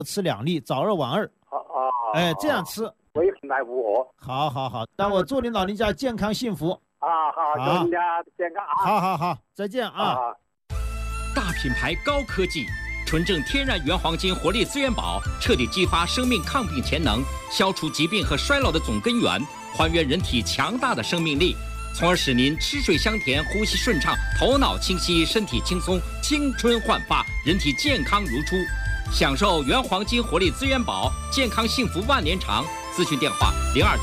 吃2粒，早2晚2。哎，这样吃。 我也很爱护。 好，但我祝你老人家健康幸福。 好，祝您家健康啊。 好，再见啊。 大品牌高科技，纯正天然原黄金活力资源宝，彻底激发生命抗病潜能，消除疾病和衰老的总根源，还原人体强大的生命力，从而使您吃水香甜，呼吸顺畅，头脑清晰，身体轻松，青春焕发，人体健康如初。享受原黄金活力资源宝，健康幸福万年长。咨询电话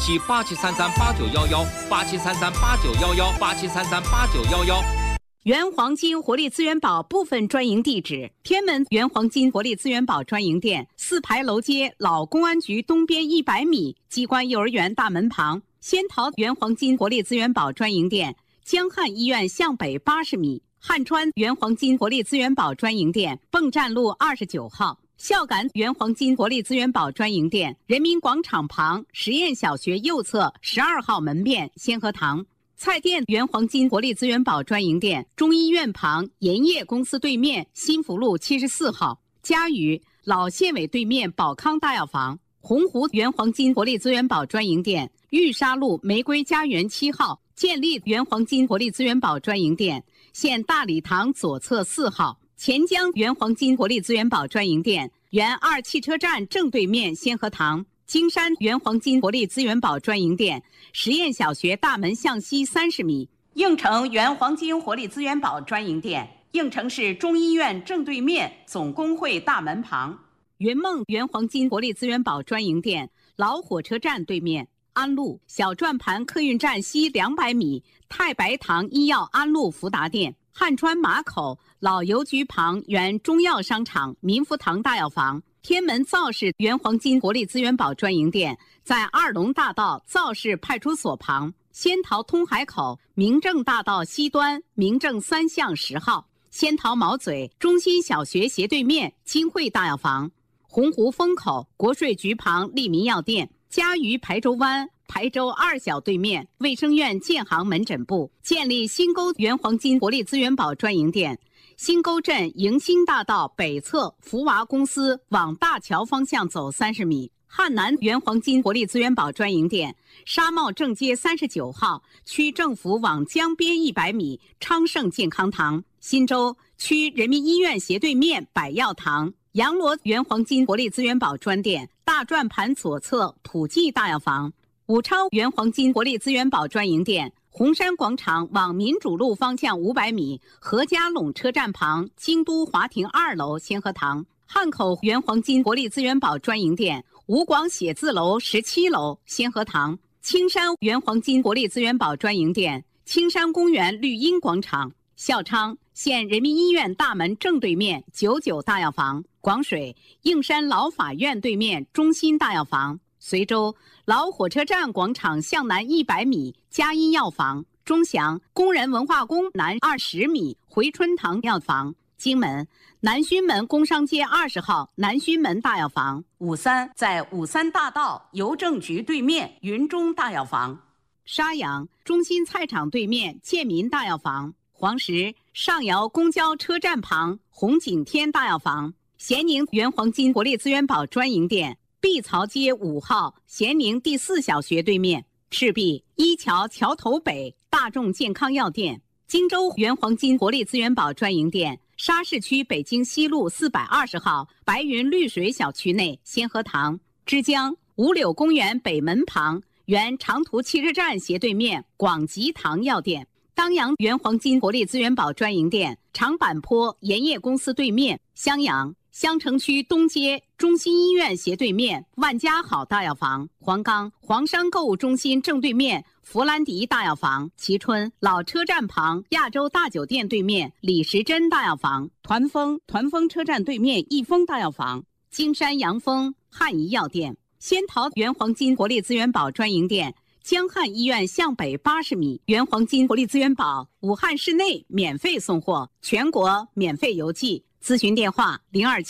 ：027-8733-8911，8733-8911，8733-8911。 原黄金活力资源宝部分专营地址：天门原黄金活力资源宝专营店，4牌楼街老公安局东边100米机关幼儿园大门旁；仙桃原黄金活力资源宝专营店，江汉医院向北80米；汉川原黄金活力资源宝专营店，泵站路29号；孝感原黄金活力资源宝专营店，人民广场旁实验小学右侧12号门面先河塘；菜店原黄金活力资源宝专营店，中医院旁盐业公司对面新福路74号；嘉裕老县委对面宝康大药房；洪湖原黄金活力资源宝专营店，玉沙路玫瑰家园7号；建立原黄金活力资源宝专营店，现大礼堂左侧4号；钱江原黄金活力资源宝专营店，原2汽车站正对面先河塘；金山原黄金活力资源宝专营店，实验小学大门向西30米；应城原黄金活力资源宝专营店，应城市中医院正对面总工会大门旁；云梦原黄金活力资源宝专营店，老火车站对面；安路小转盘客运站西200米太白堂医药安路福达店；汉川马口老邮局旁原中药商场民福堂大药房；天门造市原黄金活力资源宝专营店，在2龙大道造市派出所旁；仙桃通海口明正大道西端明正3巷10号；仙桃毛嘴中心小学斜对面金汇大药房；洪湖风口国税局旁利民药店；嘉裕排州湾排州2小对面卫生院建行门诊部；建立新沟原黄金活力资源宝专营店，新沟镇迎新大道北侧福娃公司往大桥方向走30米；汉南原黄金活力资源宝专营店，沙帽正街39号区政府往江边100米昌盛健康堂；新洲区人民医院斜对面百药堂；阳罗原黄金活力资源宝专店，大转盘左侧普济大药房；武昌原黄金活力资源宝专营店，红山广场往民主路方向500米何家垄车站旁京都华庭2楼先河塘；汉口原黄金活力资源宝专营店，吴广写字楼17楼先河塘；青山原黄金活力资源宝专营店，青山公园绿荫广场；孝昌县人民医院大门正对面99大药房；广水应山老法院对面中心大药房；随州老火车站广场向南100米嘉医药房；钟祥工人文化宫南20米回春堂药房；荆门南圩门工商街20号南圩门大药房；武三在武三大道邮政局对面云中大药房；沙阳中心菜场对面建民大药房；黄石上窑公交车站旁红景天大药房；咸宁原黄金活力资源宝专营店，碧槽街5号咸宁第4小学对面；赤壁一桥桥头北大众健康药店；荆州原黄金活力资源宝专营店，沙市区北京西路420号白云绿水小区内先河塘；枝江五柳公园北门旁原长途汽车站斜对面广吉堂药店；当阳原黄金活力资源宝专营店，长坂坡盐业公司对面；襄阳襄城区东街中心医院斜对面万家好大药房；黄冈黄山购物中心正对面弗兰迪大药房；蕲春老车站旁亚洲大酒店对面李时珍大药房；团风车站对面益丰大药房；金山阳丰汉医药店；仙桃原黄金活力资源宝专营店，江汉医院向北80米原黄金活力资源宝，武汉市内免费送货，全国免费邮寄。咨询电话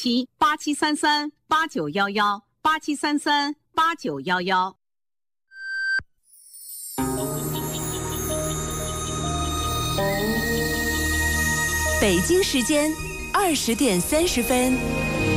：027-8733-8911，8733-8911。 北京时间20点30分。